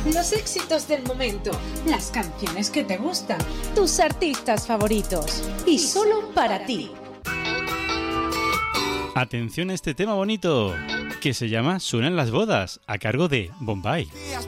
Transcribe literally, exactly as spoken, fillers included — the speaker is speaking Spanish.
Los éxitos del momento, las canciones que te gustan, tus artistas favoritos y solo para ti. Atención a este tema bonito que se llama Suenan las bodas, a cargo de Bombay.